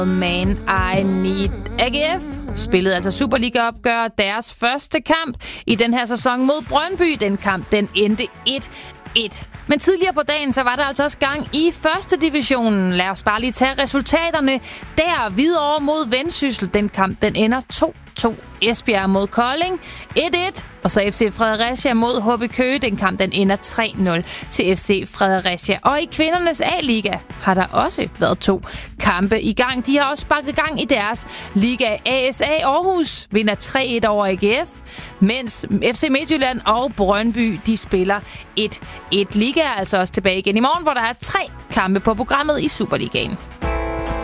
Man I Need. AGF spillede altså Superliga-opgør deres første kamp i den her sæson mod Brøndby. Den kamp, den endte 1-1. Men tidligere på dagen, så var der altså også gang i første divisionen. Lad os bare lige tage resultaterne. Der Hvidovre mod Vendsyssel. Den kamp, den ender 2-2. Esbjerg mod Kolding 1-1. Og så FC Fredericia mod HB Køge. Den kamp, den ender 3-0 til FC Fredericia. Og i kvindernes A-liga har der også været 2 kampe i gang. De har også sparket gang i deres liga. ASA Aarhus vinder 3-1 over AGF, mens FC Midtjylland og Brøndby, de spiller 1-1. Liga er altså også tilbage igen i morgen, hvor der er 3 kampe på programmet i Superligaen.